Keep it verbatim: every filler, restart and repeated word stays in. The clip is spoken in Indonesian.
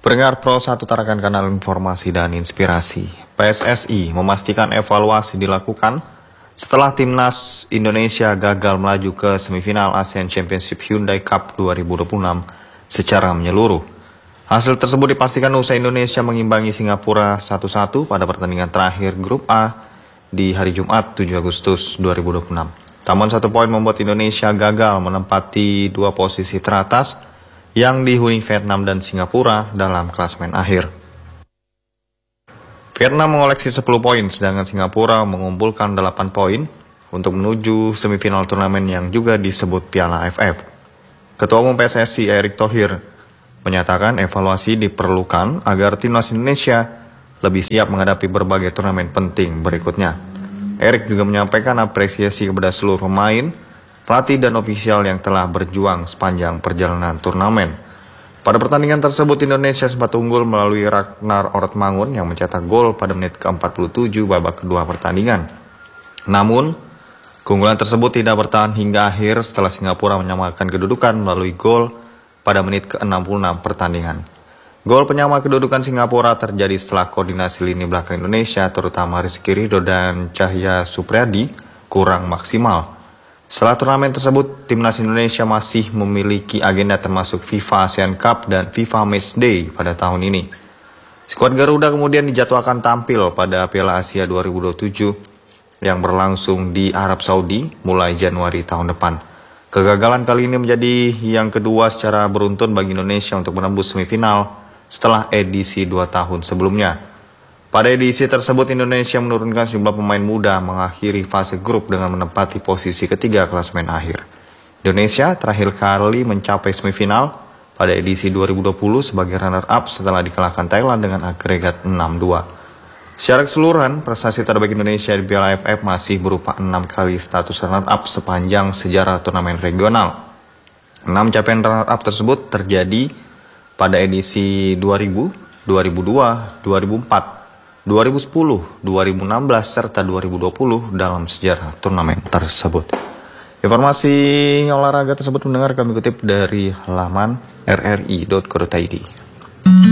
Pendengar Pro satu tarakan kanal informasi dan inspirasi. P S S I memastikan evaluasi dilakukan setelah timnas Indonesia gagal melaju ke semifinal ASEAN Championship Hyundai Cup dua ribu dua puluh enam secara menyeluruh. Hasil tersebut dipastikan usai Indonesia mengimbangi Singapura satu satu pada pertandingan terakhir Grup A di hari Jumat tujuh Agustus dua ribu dua puluh enam. Namun satu poin membuat Indonesia gagal menempati dua posisi teratas yang dihuni Vietnam dan Singapura dalam klasemen akhir. Vietnam mengoleksi sepuluh poin, sedangkan Singapura mengumpulkan delapan poin untuk menuju semifinal turnamen yang juga disebut Piala A F F. Ketua Umum P S S I Erick Thohir menyatakan evaluasi diperlukan agar timnas Indonesia lebih siap menghadapi berbagai turnamen penting berikutnya. Erick juga menyampaikan apresiasi kepada seluruh pemain, pelatih dan ofisial yang telah berjuang sepanjang perjalanan turnamen. Pada pertandingan tersebut Indonesia sempat unggul melalui Ragnar Ortmangun yang mencetak gol pada menit ke empat puluh tujuh babak kedua pertandingan. Namun, keunggulan tersebut tidak bertahan hingga akhir setelah Singapura menyamakan kedudukan melalui gol pada menit ke enam puluh enam pertandingan. Gol penyama kedudukan Singapura terjadi setelah koordinasi lini belakang Indonesia, terutama Rizky Ridho dan Cahya Supriyadi, kurang maksimal. Setelah turnamen tersebut, timnas Indonesia masih memiliki agenda termasuk FIFA ASEAN Cup dan FIFA Match Day pada tahun ini. Skuad Garuda kemudian dijadwalkan tampil pada Piala Asia dua ribu dua puluh tujuh yang berlangsung di Arab Saudi mulai Januari tahun depan. Kegagalan kali ini menjadi yang kedua secara beruntun bagi Indonesia untuk menembus semifinal setelah edisi dua tahun sebelumnya. Pada edisi tersebut Indonesia menurunkan sejumlah pemain muda mengakhiri fase grup dengan menempati posisi ketiga klasemen akhir. Indonesia terakhir kali mencapai semifinal pada edisi dua ribu dua puluh sebagai runner-up setelah dikalahkan Thailand dengan agregat enam dua. Secara keseluruhan, prestasi terbaik Indonesia di Piala A F F masih berupa enam kali status runner-up sepanjang sejarah turnamen regional. enam capaian runner-up tersebut terjadi pada edisi dua ribu, dua ribu dua, dua ribu empat, dua ribu sepuluh, dua ribu enam belas, serta dua ribu dua puluh dalam sejarah turnamen tersebut. Informasi olahraga tersebut mendengar kami kutip dari laman r r i dot co dot i d.